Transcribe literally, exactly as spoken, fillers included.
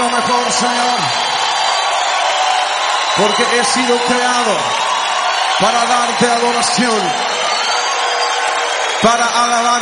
lo mejor, Señor. Porque he sido creado para darte adoración, para alabar